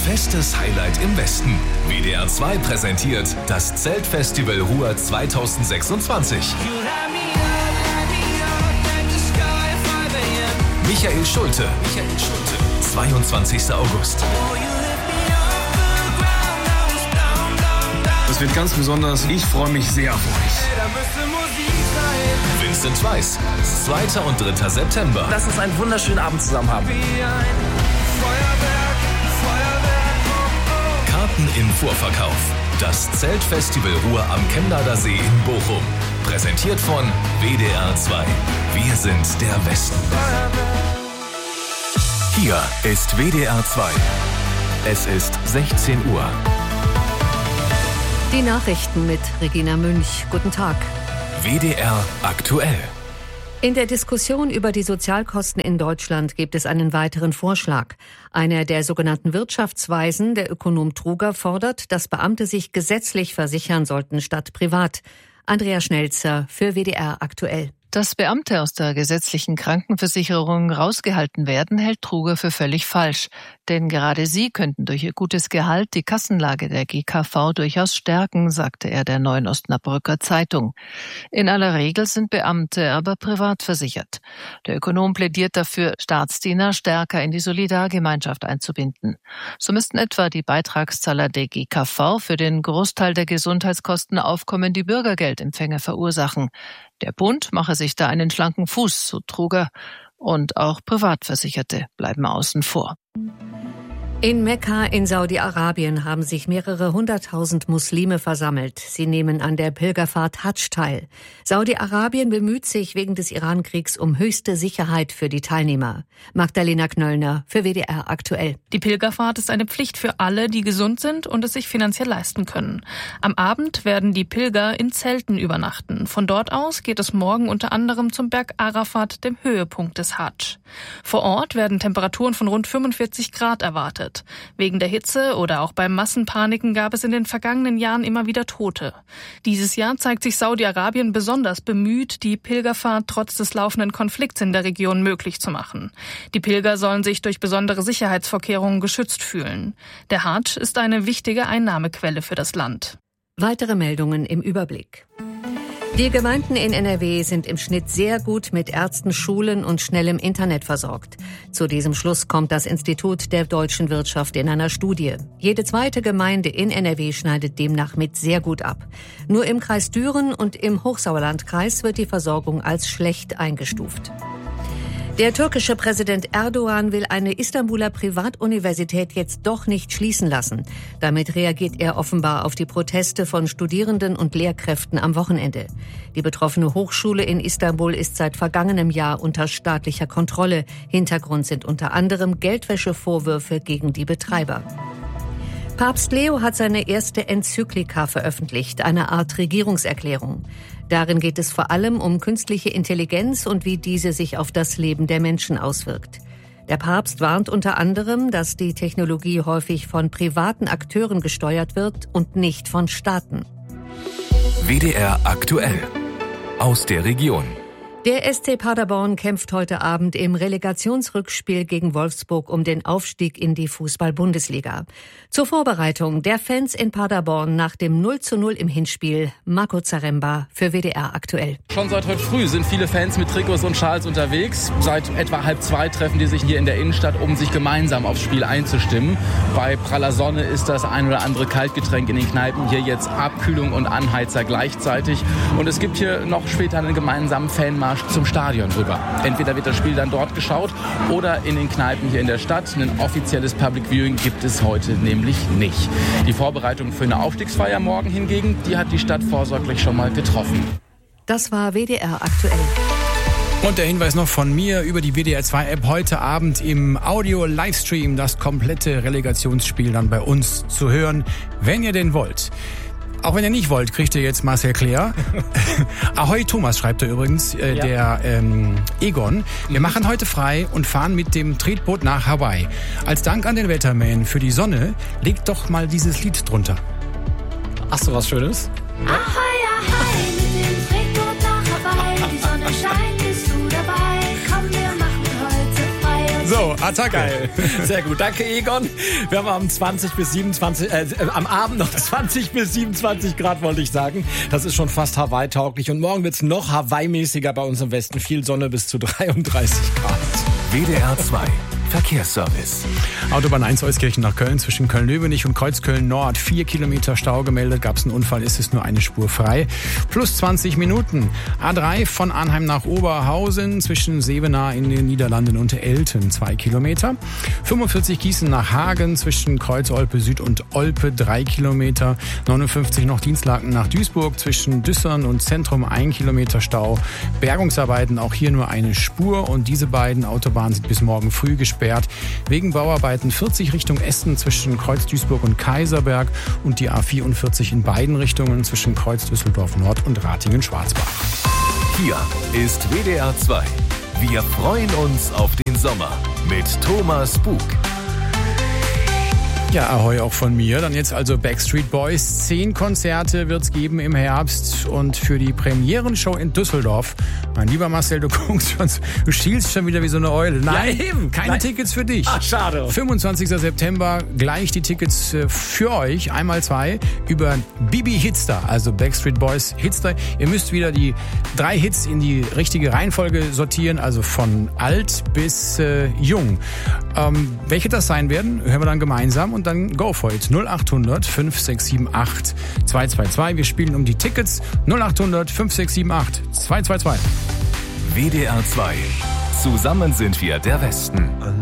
Festes Highlight im Westen. WDR 2 präsentiert das Zeltfestival Ruhr 2026. Michael Schulte. 22. August. Das wird ganz besonders. Ich freue mich sehr auf euch. Vincent Weiss. 2. und 3. September. Lass uns einen wunderschönen Abend zusammen haben. Karten im Vorverkauf. Das Zeltfestival Ruhr am Chemnader See in Bochum. Präsentiert von WDR 2. Wir sind der Westen. Hier ist WDR 2. Es ist 16 Uhr. Die Nachrichten mit Regina Münch. Guten Tag. WDR aktuell. In der Diskussion über die Sozialkosten in Deutschland gibt es einen weiteren Vorschlag. Einer der sogenannten Wirtschaftsweisen, der Ökonom Truger, fordert, dass Beamte sich gesetzlich versichern sollten statt privat. Andrea Schnelzer für WDR aktuell. Dass Beamte aus der gesetzlichen Krankenversicherung rausgehalten werden, hält Truger für völlig falsch. Denn gerade sie könnten durch ihr gutes Gehalt die Kassenlage der GKV durchaus stärken, sagte er der Neuen Osnabrücker Zeitung. In aller Regel sind Beamte aber privat versichert. Der Ökonom plädiert dafür, Staatsdiener stärker in die Solidargemeinschaft einzubinden. So müssten etwa die Beitragszahler der GKV für den Großteil der Gesundheitskosten aufkommende Bürgergeldempfänger verursachen. Der Bund mache sich da einen schlanken Fuß, so Truger, und auch Privatversicherte bleiben außen vor. In Mekka in Saudi-Arabien haben sich mehrere 100.000 Muslime versammelt. Sie nehmen an der Pilgerfahrt Hadsch teil. Saudi-Arabien bemüht sich wegen des Iran-Kriegs um höchste Sicherheit für die Teilnehmer. Magdalena Knöllner für WDR aktuell. Die Pilgerfahrt ist eine Pflicht für alle, die gesund sind und es sich finanziell leisten können. Am Abend werden die Pilger in Zelten übernachten. Von dort aus geht es morgen unter anderem zum Berg Arafat, dem Höhepunkt des Hadsch. Vor Ort werden Temperaturen von rund 45 Grad erwartet. Wegen der Hitze oder auch beim Massenpaniken gab es in den vergangenen Jahren immer wieder Tote. Dieses Jahr zeigt sich Saudi-Arabien besonders bemüht, die Pilgerfahrt trotz des laufenden Konflikts in der Region möglich zu machen. Die Pilger sollen sich durch besondere Sicherheitsvorkehrungen geschützt fühlen. Der Hadsch ist eine wichtige Einnahmequelle für das Land. Weitere Meldungen im Überblick. Die Gemeinden in NRW sind im Schnitt sehr gut mit Ärzten, Schulen und schnellem Internet versorgt. Zu diesem Schluss kommt das Institut der deutschen Wirtschaft in einer Studie. Jede zweite Gemeinde in NRW schneidet demnach mit sehr gut ab. Nur im Kreis Düren und im Hochsauerlandkreis wird die Versorgung als schlecht eingestuft. Der türkische Präsident Erdogan will eine Istanbuler Privatuniversität jetzt doch nicht schließen lassen. Damit reagiert er offenbar auf die Proteste von Studierenden und Lehrkräften am Wochenende. Die betroffene Hochschule in Istanbul ist seit vergangenem Jahr unter staatlicher Kontrolle. Hintergrund sind unter anderem Geldwäschevorwürfe gegen die Betreiber. Papst Leo hat seine erste Enzyklika veröffentlicht, eine Art Regierungserklärung. Darin geht es vor allem um künstliche Intelligenz und wie diese sich auf das Leben der Menschen auswirkt. Der Papst warnt unter anderem, dass die Technologie häufig von privaten Akteuren gesteuert wird und nicht von Staaten. WDR aktuell. Aus der Region. Der SC Paderborn kämpft heute Abend im Relegationsrückspiel gegen Wolfsburg um den Aufstieg in die Fußball-Bundesliga. Zur Vorbereitung der Fans in Paderborn nach dem 0:0 im Hinspiel. Marco Zaremba für WDR aktuell. Schon seit heute früh sind viele Fans mit Trikots und Schals unterwegs. Seit etwa 1:30 treffen die sich hier in der Innenstadt, um sich gemeinsam aufs Spiel einzustimmen. Bei praller Sonne ist das ein oder andere Kaltgetränk in den Kneipen hier jetzt Abkühlung und Anheizer gleichzeitig. Und es gibt hier noch später einen gemeinsamen Fanmarsch zum Stadion rüber. Entweder wird das Spiel dann dort geschaut oder in den Kneipen hier in der Stadt. Ein offizielles Public Viewing gibt es heute nämlich nicht. Die Vorbereitung für eine Aufstiegsfeier morgen hingegen, die hat die Stadt vorsorglich schon mal getroffen. Das war WDR aktuell. Und der Hinweis noch von mir über die WDR 2 App heute Abend im Audio-Livestream das komplette Relegationsspiel dann bei uns zu hören, wenn ihr denn wollt. Auch wenn ihr nicht wollt, kriegt ihr jetzt Marcel Claire. Ahoi Thomas, schreibt er übrigens, der Egon. Wir machen heute frei und fahren mit dem Tretboot nach Hawaii. Als Dank an den Wetterman für die Sonne, legt doch mal dieses Lied drunter. Hast du was Schönes? Ahoi, ahoi, mit dem Tretboot nach Hawaii. Die Sonne scheint, bist du dabei? Komm, wir machen heute frei. So, Attacke. Geil. Sehr gut. Danke, Egon. Wir haben am Abend noch 20 bis 27 Grad, wollte ich sagen. Das ist schon fast Hawaii-tauglich. Und morgen wird's noch Hawaii-mäßiger bei uns im Westen. Viel Sonne bis zu 33 Grad. WDR 2 Verkehrsservice. Autobahn 1 Euskirchen nach Köln zwischen Köln-Löwenich und Kreuzköln Nord. 4 Kilometer Stau gemeldet. Gab es einen Unfall, ist es nur eine Spur frei. Plus 20 Minuten. A3 von Arnheim nach Oberhausen zwischen Sevenaar in den Niederlanden und Elten. 2 Kilometer. 45 Gießen nach Hagen zwischen Kreuz-Olpe Süd und Olpe. 3 Kilometer. 59 noch Dienstlaken nach Duisburg zwischen Düssern und Zentrum. 1 Kilometer Stau. Bergungsarbeiten auch hier nur eine Spur. Und diese beiden Autobahnen sind bis morgen früh gesperrt. Wegen Bauarbeiten 40 Richtung Essen zwischen Kreuz Duisburg und Kaiserberg und die A44 in beiden Richtungen zwischen Kreuz Düsseldorf Nord und Ratingen-Schwarzbach. Hier ist WDR 2. Wir freuen uns auf den Sommer mit Thomas Bug. Ja, ahoi auch von mir. Dann jetzt also Backstreet Boys. 10 Konzerte wird's geben im Herbst und für die Premierenshow in Düsseldorf. Mein lieber Marcel, du guckst schon, du schielst schon wieder wie so eine Eule. Nein, Ja, eben. keine Tickets für dich. Ach, schade. 25. September gleich die Tickets für euch. Einmal 2 über Bibi Hitstar, also Backstreet Boys Hitstar. Ihr müsst wieder die 3 Hits in die richtige Reihenfolge sortieren, also von alt bis jung. Welche das sein werden, hören wir dann gemeinsam und dann go for it. 0800 5678 222. Wir spielen um die Tickets. 0800 5678 222. WDR 2. Zusammen sind wir der Westen.